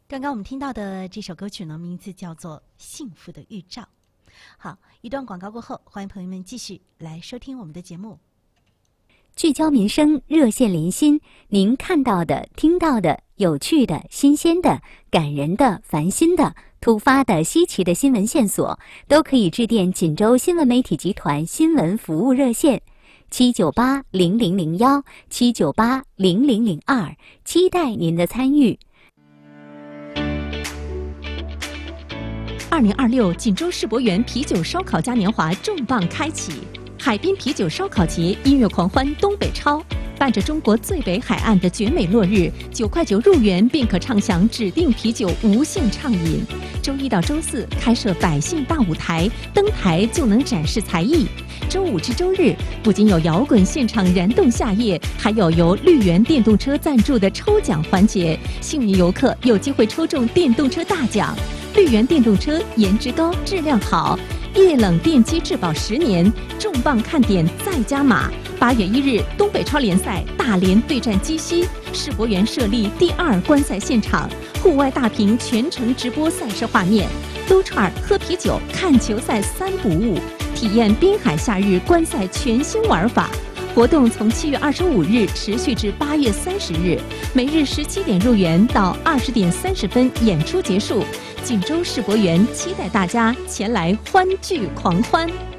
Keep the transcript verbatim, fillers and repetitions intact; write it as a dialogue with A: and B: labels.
A: 刚刚我们听到的这首歌曲呢，名字叫做《幸福的预兆》。好，一段广告过后，欢迎朋友们继续来收听我们的节目。
B: 聚焦民生，热线连心，您看到的、听到的、有趣的、新鲜的、感人的、烦心的、突发的、稀奇的新闻线索，都可以致电锦州新闻媒体集团新闻服务热线七九八零零零幺七九八零零零二，期待您的参与。
C: 二零二六锦州世博园啤酒烧烤嘉年华重磅开启，海滨啤酒烧烤节音乐狂欢东北超，伴着中国最北海岸的绝美落日，九块九入园便可畅享指定啤酒无限畅饮。周一到周四开设百姓大舞台，登台就能展示才艺。周五至周日不仅有摇滚现场燃动夏夜，还有由绿源电动车赞助的抽奖环节，幸运游客有机会抽中电动车大奖。绿源电动车颜值高，质量好，液冷电机质保十年，重磅看点再加码。八月一日，东北超联赛大连对战鸡西，世博园设立第二观赛现场，户外大屏全程直播赛事画面，撸串喝啤酒看球赛三不误，体验滨海夏日观赛全新玩法。活动从七月二十五日持续至八月三十日，每日十七点入园到二十点三十分演出结束。锦州世博园期待大家前来欢聚狂欢。